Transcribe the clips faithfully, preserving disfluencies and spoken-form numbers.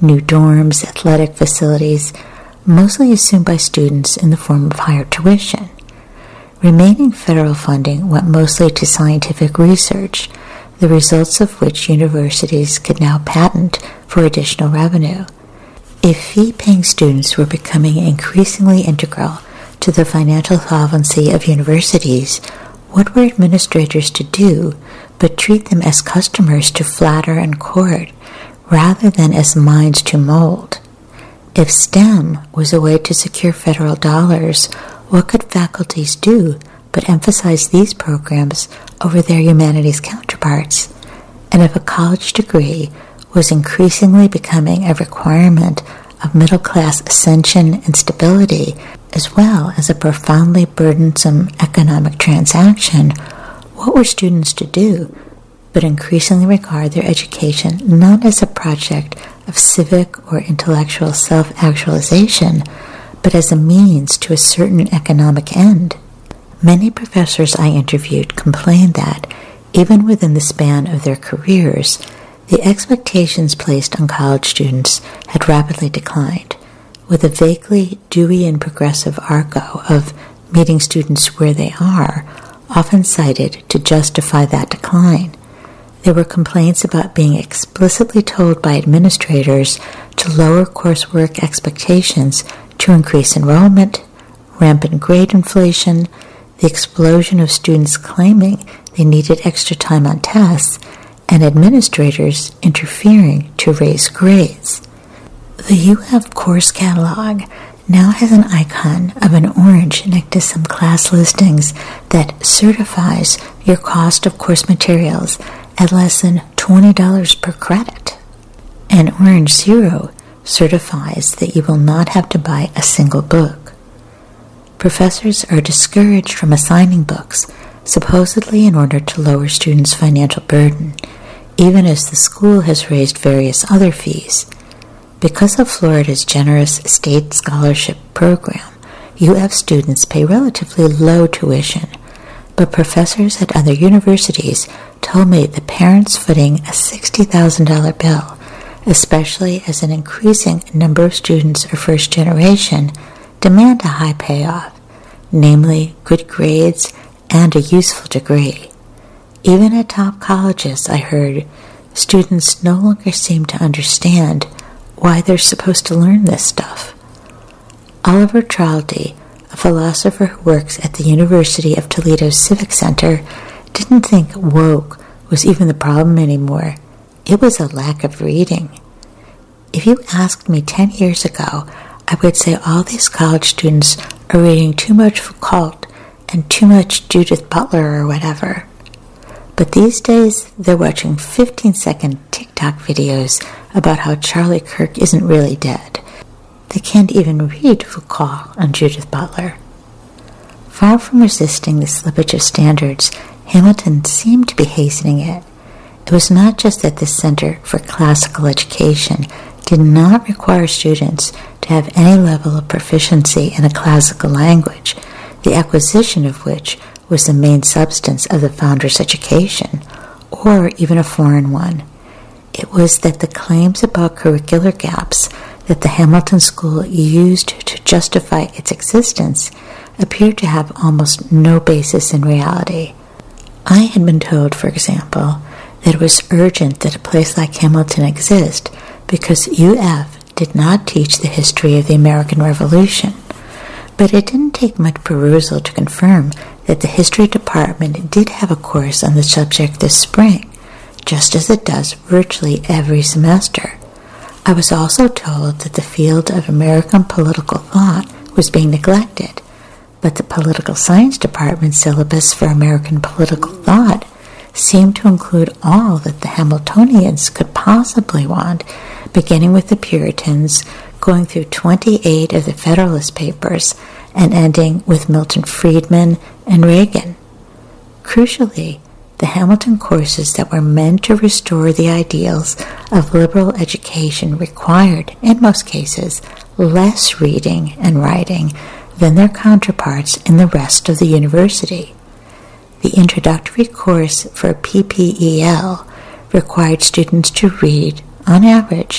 new dorms, athletic facilities, mostly assumed by students in the form of higher tuition. Remaining federal funding went mostly to scientific research, the results of which universities could now patent for additional revenue. If fee-paying students were becoming increasingly integral to the financial solvency of universities, what were administrators to do but treat them as customers to flatter and court, rather than as minds to mold? If STEM was a way to secure federal dollars, what could faculties do but emphasize these programs over their humanities counterparts? And if a college degree was increasingly becoming a requirement of middle-class ascension and stability, as well as a profoundly burdensome economic transaction, what were students to do but increasingly regard their education not as a project of civic or intellectual self-actualization, but as a means to a certain economic end? Many professors I interviewed complained that, even within the span of their careers, the expectations placed on college students had rapidly declined, with a vaguely Deweyan progressive arco of meeting students where they are often cited to justify that decline. There were complaints about being explicitly told by administrators to lower coursework expectations to increase enrollment, rampant grade inflation, the explosion of students claiming they needed extra time on tests, and administrators interfering to raise grades. The U F course catalog now has an icon of an orange next to some class listings that certifies your cost of course materials at less than twenty dollars per credit. And orange zero certifies that you will not have to buy a single book. Professors are discouraged from assigning books, supposedly in order to lower students' financial burden, even as the school has raised various other fees. Because of Florida's generous state scholarship program, U F students pay relatively low tuition, but professors at other universities told me that parents footing a sixty thousand dollars bill, especially as an increasing number of students are first generation, demand a high payoff, namely good grades and a useful degree. Even at top colleges, I heard, students no longer seem to understand why they're supposed to learn this stuff. Oliver Traldi, a philosopher who works at the University of Toledo's Civic Center, didn't think woke was even the problem anymore. It was a lack of reading. If you asked me ten years ago, I would say all these college students are reading too much Foucault and too much Judith Butler or whatever. But these days, they're watching fifteen-second TikTok videos about how Charlie Kirk isn't really dead. They can't even read Foucault and Judith Butler. Far from resisting the slippage of standards, Hamilton seemed to be hastening it. It was not just that the Center for Classical Education did not require students to have any level of proficiency in a classical language, the acquisition of which was the main substance of the founder's education, or even a foreign one. It was that the claims about curricular gaps that the Hamilton School used to justify its existence appeared to have almost no basis in reality. I had been told, for example, that it was urgent that a place like Hamilton exist because U F did not teach the history of the American Revolution. But it didn't take much perusal to confirm that the history department did have a course on the subject this spring, just as it does virtually every semester. I was also told that the field of American political thought was being neglected, but the political science department syllabus for American political thought seemed to include all that the Hamiltonians could possibly want, beginning with the Puritans, going through twenty-eight of the Federalist Papers, and ending with Milton Friedman and Reagan. Crucially, the Hamilton courses that were meant to restore the ideals of liberal education required, in most cases, less reading and writing than their counterparts in the rest of the university. The introductory course for P P E L required students to read, on average,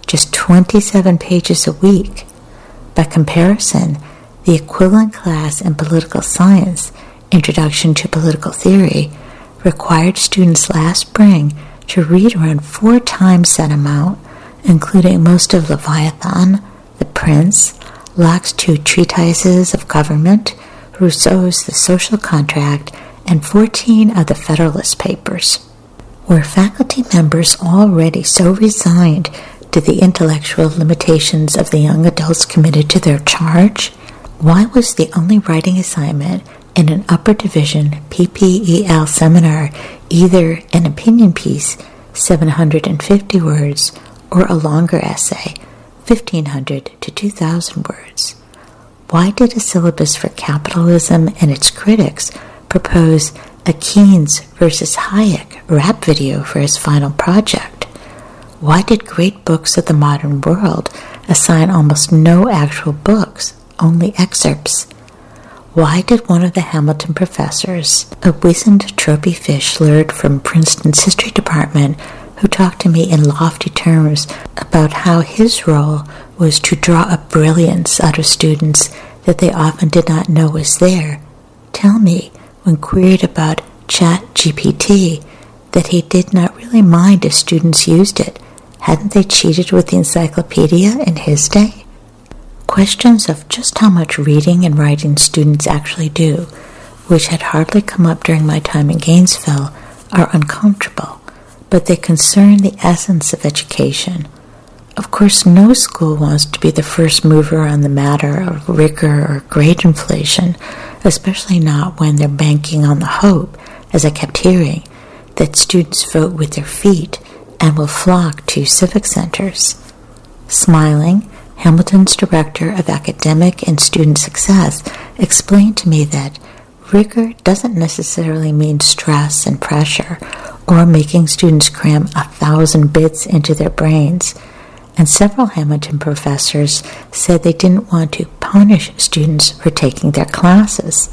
just twenty-seven pages a week. By comparison, the equivalent class in political science, Introduction to Political Theory, required students last spring to read around four times that amount, including most of Leviathan, The Prince, Locke's two treatises of government, Rousseau's The Social Contract, and fourteen of the Federalist Papers. Were faculty members already so resigned to the intellectual limitations of the young adults committed to their charge? Why was the only writing assignment in an upper division P P E L seminar either an opinion piece, seven hundred fifty words, or a longer essay, fifteen hundred to two thousand words? Why did a syllabus for capitalism and its critics propose a Keynes versus Hayek rap video for his final project? Why did great books of the modern world assign almost no actual books, only excerpts? Why did one of the Hamilton professors, a wizened trophy fish lured from Princeton's history department, who talked to me in lofty terms about how his role was to draw up brilliance out of students that they often did not know was there, tell me, when queried about Chat G P T, that he did not really mind if students used it? Hadn't they cheated with the encyclopedia in his day? Questions of just how much reading and writing students actually do, which had hardly come up during my time in Gainesville, are uncomfortable, but they concern the essence of education. Of course, no school wants to be the first mover on the matter of rigor or grade inflation, especially not when they're banking on the hope, as I kept hearing, that students vote with their feet and will flock to civic centers. Smiling, Hamilton's director of academic and student success explained to me that rigor doesn't necessarily mean stress and pressure or making students cram a thousand bits into their brains. And several Hamilton professors said they didn't want to punish students for taking their classes.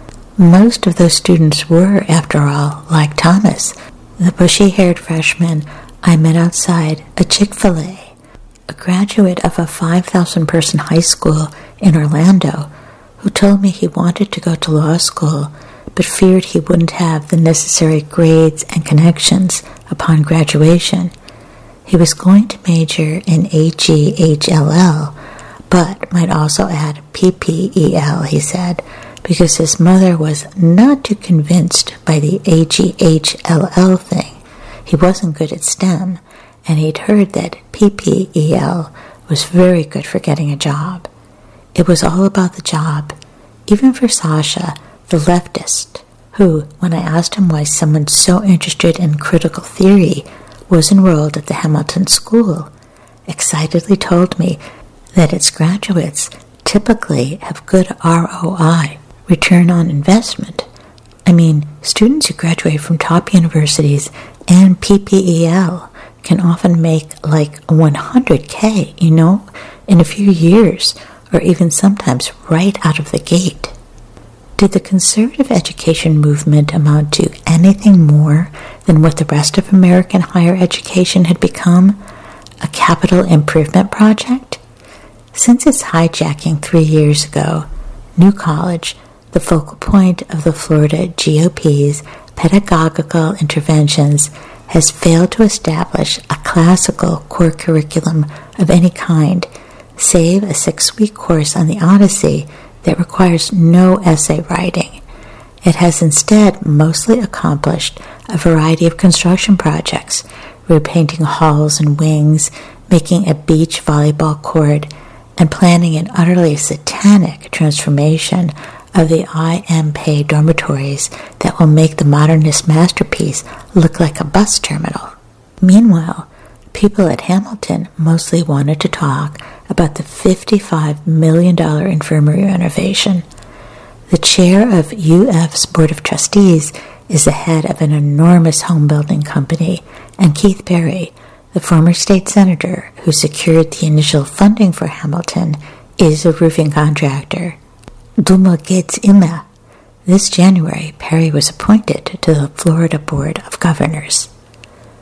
Most of those students were, after all, like Thomas, the bushy-haired freshman I met outside a Chick-fil-A, a graduate of a five thousand person high school in Orlando, who told me he wanted to go to law school but feared he wouldn't have the necessary grades and connections upon graduation. He was going to major in A G H L L, but might also add P P E L, he said, because his mother was not too convinced by the A G H L L thing. He wasn't good at STEM, and he'd heard that P P E L was very good for getting a job. It was all about the job, even for Sasha, the leftist, who, when I asked him why someone so interested in critical theory was enrolled at the Hamilton School, excitedly told me that its graduates typically have good R O I, return on investment. I mean, students who graduate from top universities and P P E L can often make like one hundred K, you know, in a few years, or even sometimes right out of the gate. Did the conservative education movement amount to anything more than what the rest of American higher education had become? A capital improvement project? Since its hijacking three years ago, New College, the focal point of the Florida G O P's pedagogical interventions, has failed to establish a classical core curriculum of any kind, save a six-week course on the Odyssey that requires no essay writing. It has instead mostly accomplished a variety of construction projects, repainting halls and wings, making a beach volleyball court, and planning an utterly satanic transformation of the I M P dormitories that will make the modernist masterpiece look like a bus terminal. Meanwhile, people at Hamilton mostly wanted to talk about the fifty-five million dollars infirmary renovation. The chair of U F's Board of Trustees is the head of an enormous home building company, and Keith Berry, the former state senator who secured the initial funding for Hamilton, is a roofing contractor. Dummer geht's immer. This January, Perry was appointed to the Florida Board of Governors.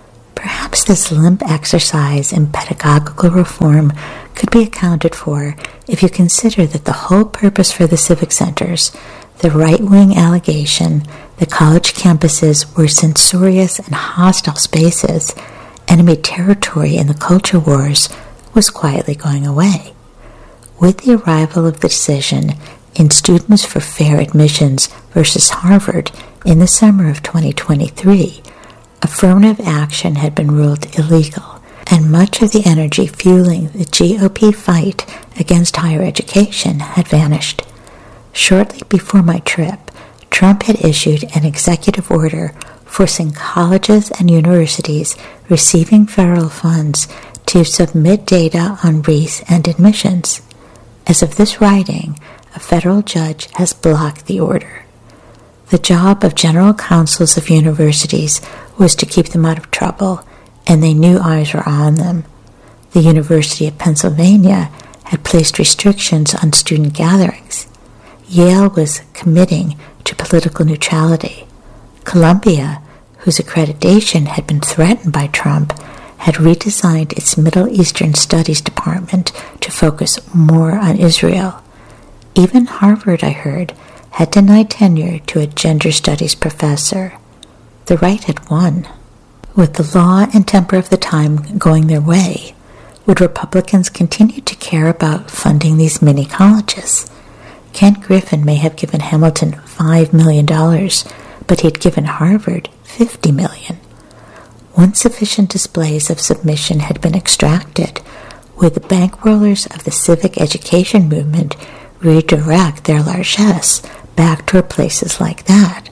Perhaps this limp exercise in pedagogical reform could be accounted for if you consider that the whole purpose for the civic centers, the right-wing allegation that college campuses were censorious and hostile spaces, enemy territory in the culture wars, was quietly going away. With the arrival of the decision in Students for Fair Admissions versus Harvard in the summer of twenty twenty-three, affirmative action had been ruled illegal, and much of the energy fueling the G O P fight against higher education had vanished. Shortly before my trip, Trump had issued an executive order forcing colleges and universities receiving federal funds to submit data on race and admissions. As of this writing, a federal judge has blocked the order. The job of general counsels of universities was to keep them out of trouble, and they knew eyes were on them. The University of Pennsylvania had placed restrictions on student gatherings. Yale was committing to political neutrality. Columbia, whose accreditation had been threatened by Trump, had redesigned its Middle Eastern Studies department to focus more on Israel. Even Harvard, I heard, had denied tenure to a gender studies professor. The right had won. With the law and temper of the time going their way, would Republicans continue to care about funding these mini colleges? Kent Griffin may have given Hamilton five million dollars, but he'd given Harvard fifty million dollars. Once sufficient displays of submission had been extracted, would the bankrollers of the civic education movement redirect their largesse back toward places like that?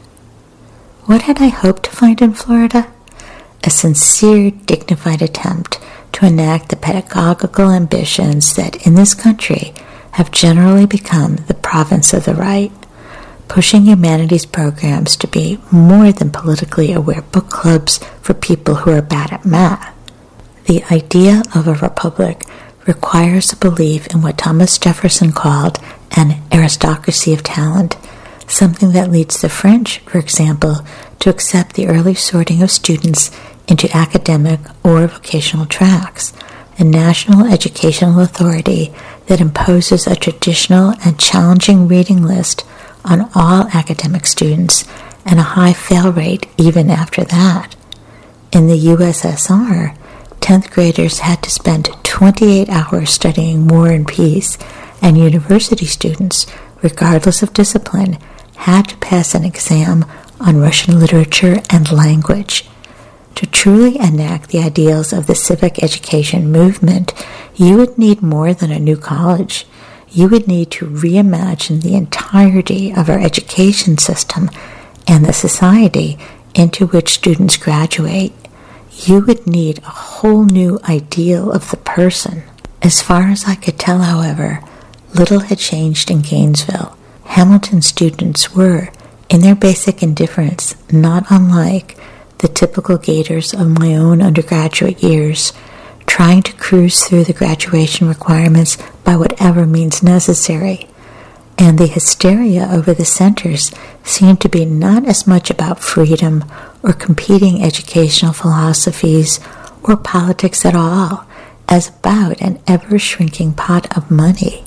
What had I hoped to find in Florida? A sincere, dignified attempt to enact the pedagogical ambitions that in this country have generally become the province of the right, pushing humanities programs to be more than politically aware book clubs for people who are bad at math. The idea of a republic requires a belief in what Thomas Jefferson called an aristocracy of talent, something that leads the French, for example, to accept the early sorting of students into academic or vocational tracks, a national educational authority that imposes a traditional and challenging reading list on all academic students and a high fail rate even after that. In the U S S R, tenth graders had to spend twenty-eight hours studying War and Peace, and university students, regardless of discipline, had to pass an exam on Russian literature and language. To truly enact the ideals of the civic education movement, you would need more than a new college. You would need to reimagine the entirety of our education system and the society into which students graduate. You would need a whole new ideal of the person. As far as I could tell, however, little had changed in Gainesville. Hamilton students were, in their basic indifference, not unlike the typical Gators of my own undergraduate years, trying to cruise through the graduation requirements by whatever means necessary. And the hysteria over the centers seemed to be not as much about freedom or competing educational philosophies or politics at all as about an ever-shrinking pot of money.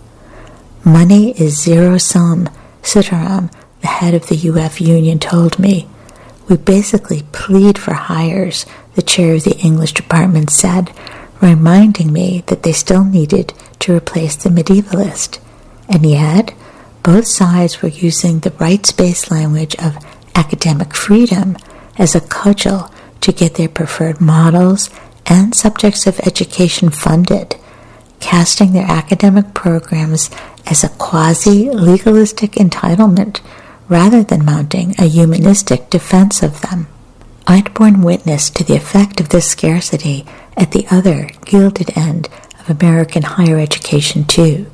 Money is zero-sum, Sitaram, the head of the U F Union, told me. We basically plead for hires, the chair of the English department said, reminding me that they still needed to replace the medievalist. And yet, both sides were using the rights-based language of academic freedom as a cudgel to get their preferred models and subjects of education funded, casting their academic programs as a quasi-legalistic entitlement rather than mounting a humanistic defense of them. I'd borne witness to the effect of this scarcity at the other gilded end of American higher education too.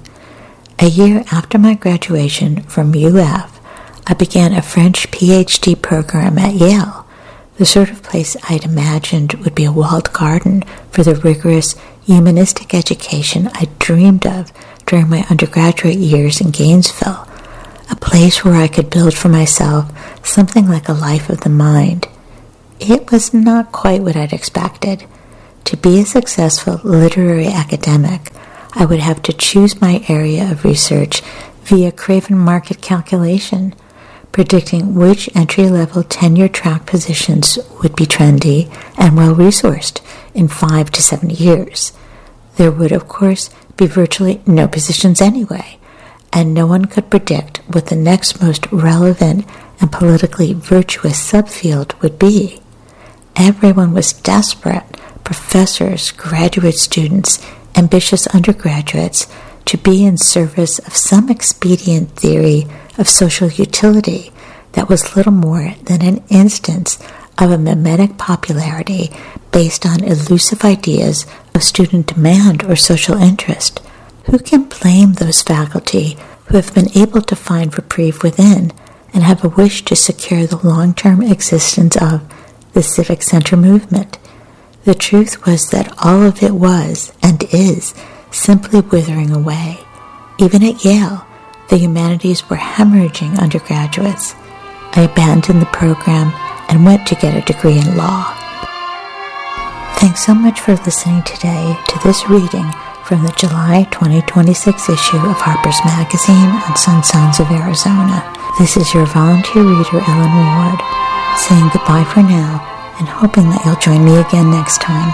A year after my graduation from U F, I began a French P H D program at Yale, the sort of place I'd imagined would be a walled garden for the rigorous humanistic education I dreamed of during my undergraduate years in Gainesville, a place where I could build for myself something like a life of the mind. It was not quite what I'd expected. To be a successful literary academic, I would have to choose my area of research via Craven market calculation, predicting which entry-level tenure-track positions would be trendy and well-resourced in five to seven years. There would, of course, be virtually no positions anyway, and no one could predict what the next most relevant and politically virtuous subfield would be. Everyone was desperate, professors, graduate students, ambitious undergraduates, to be in service of some expedient theory of social utility that was little more than an instance of a mimetic popularity based on elusive ideas of student demand or social interest. Who can blame those faculty who have been able to find reprieve within and have a wish to secure the long-term existence of the civic center movement? The truth was that all of it was, and is, simply withering away. Even at Yale, the humanities were hemorrhaging undergraduates. I abandoned the program and went to get a degree in law. Thanks so much for listening today to this reading from the July twenty twenty-six issue of Harper's Magazine on Sun Sounds of Arizona. This is your volunteer reader, Ellen Ward, saying goodbye for now and hoping that you'll join me again next time.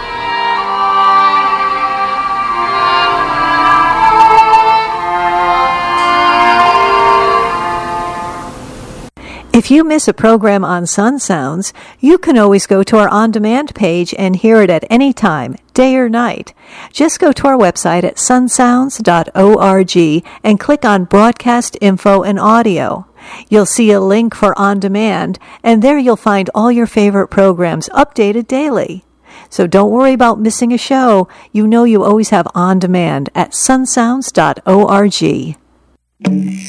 If you miss a program on Sun Sounds, you can always go to our on-demand page and hear it at any time, day or night. Just go to our website at sun sounds dot org and click on Broadcast Info and Audio. You'll see a link for On Demand, and there you'll find all your favorite programs updated daily. So don't worry about missing a show. You know you always have On Demand at sun sounds dot org.